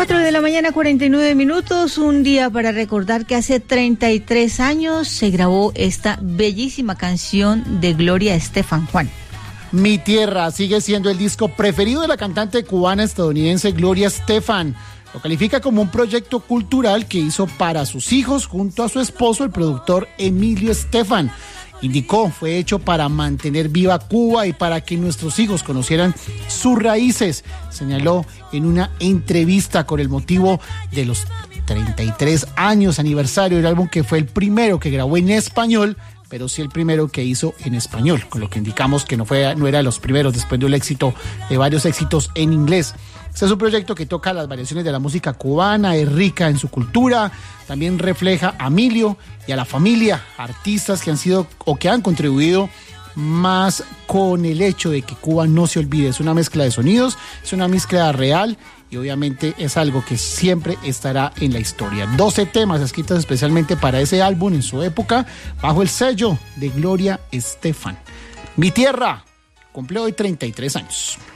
4 de la mañana, 49 minutos, un día para recordar que hace 33 años se grabó esta bellísima canción de Gloria Estefan. Juan. Mi Tierra sigue siendo el disco preferido de la cantante cubana estadounidense Gloria Estefan. Lo califica como un proyecto cultural que hizo para sus hijos junto a su esposo, el productor Emilio Estefan. Indicó, fue hecho para mantener viva Cuba y para que nuestros hijos conocieran sus raíces, señaló en una entrevista con el motivo de los 33 años aniversario del álbum, que fue el primero que grabó en español, pero sí el primero que hizo en español, con lo que indicamos que no era de los primeros después de varios éxitos en inglés. Este es un proyecto que toca las variaciones de la música cubana, es rica en su cultura, también refleja a Emilio y a la familia, artistas que han sido o que han contribuido más con el hecho de que Cuba no se olvide. Es una mezcla de sonidos, es una mezcla real y obviamente es algo que siempre estará en la historia. 12 temas escritos especialmente para ese álbum en su época, bajo el sello de Gloria Estefan. Mi Tierra cumple hoy 33 años.